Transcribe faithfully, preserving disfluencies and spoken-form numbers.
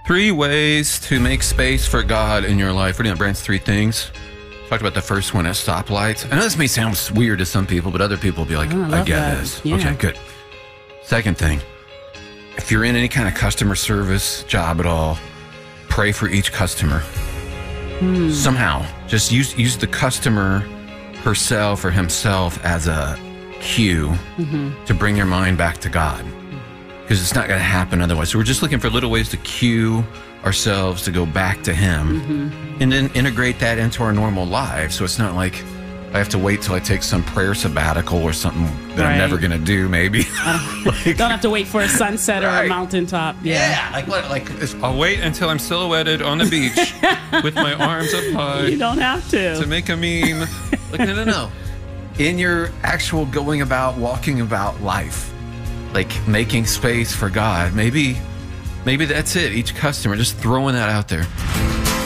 Three ways to make space for God in your life. We're doing Brand's three things. Talked about the first one at stoplights. I know this may sound weird to some people, but other people will be like, oh, I, I get that. this. Yeah. Okay, good. Second thing, if you're in any kind of customer service job at all, pray for each customer. Hmm. Somehow, just use use the customer herself or himself as a cue mm-hmm. to bring your mind back to God. Because it's not going to happen otherwise. So we're just looking for little ways to cue ourselves to go back to Him mm-hmm. and then integrate that into our normal lives. So it's not like I have to wait till I take some prayer sabbatical or something that right. I'm never going to do, maybe. like, don't have to wait for a sunset right. or a mountaintop. Yeah. yeah like what? Like I'll wait until I'm silhouetted on the beach with my arms up high. You don't have to. To make a meme. Like, no, no, no. In your actual going about, walking about life, like making space for God, maybe maybe that's it. Each customer, just throwing that out there.